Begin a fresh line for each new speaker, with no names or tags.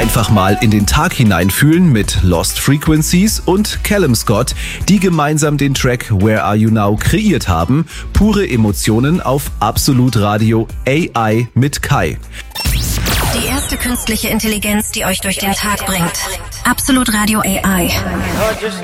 Einfach mal in den Tag hineinfühlen mit Lost Frequencies und Callum Scott, die gemeinsam den Track Where Are You Now kreiert haben. Pure Emotionen auf Absolut Radio AI mit Kai.
Die erste künstliche Intelligenz, die euch durch den Tag bringt. Absolut Radio AI.